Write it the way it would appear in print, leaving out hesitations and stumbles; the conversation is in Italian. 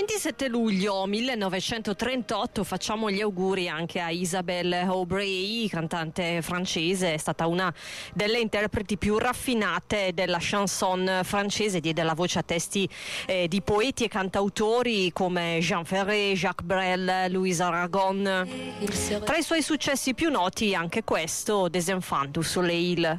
27 luglio 1938 facciamo gli auguri anche a Isabelle Aubray, cantante francese, è stata una delle interpreti più raffinate della chanson francese, diede la voce a testi di poeti e cantautori come Jean Ferré, Jacques Brel, Louis Aragon. Tra i suoi successi più noti anche questo, Des Enfants du Soleil.